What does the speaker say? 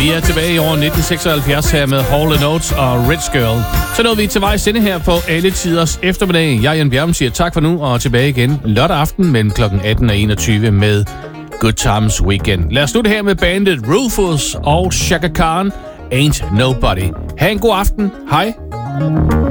Vi er tilbage i år 1976 her med Hall & Oates og Rich Girl. Så nåede vi til vejs ende her på Alle Tiders Eftermiddag. Jeg, Jan Bjerrum, siger tak for nu og tilbage igen lørdag aften mellem kl. 18 og 21 med Good Times Weekend. Lad os slutte her med bandet Rufus og Chaka Khan, Ain't Nobody. Ha' en god aften. Hej.